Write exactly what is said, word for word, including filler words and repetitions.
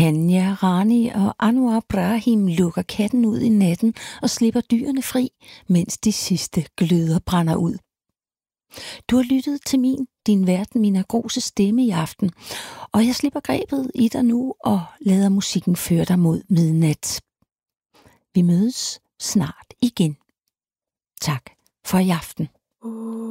Hanya, Rani og Anwar Brahim lukker katten ud i natten og slipper dyrene fri, mens de sidste gløder brænder ud. Du har lyttet til min, din vært, Mina Groses stemme i aften, og jeg slipper grebet i dig nu og lader musikken føre dig mod midnat. Vi mødes snart igen. Tak for i aften.